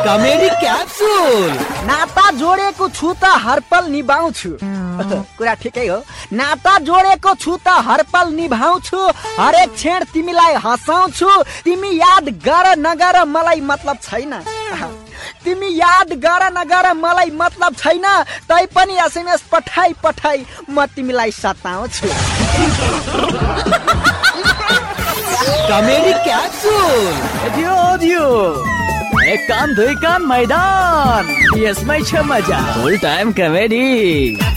Comedy capsule. नाता जोडेको छु त हरपल निभाउँछु। कुरा ठिकै हो। नाता जोडेको छु त हरपल निभाउँछु, हरेक क्षण तिमीलाई हँसाउँछु। तिमी याद गर नगर मलाई मतलब छैन, तिमी याद गर नगर मलाई मतलब छैन, तै पनि एसएमएस पठाई पठाई म तिमीलाई सताउँछु। Comedy capsule. एक कान दुई कान मैदान, यसमै छ मजा। फुल टाइम कमेडी।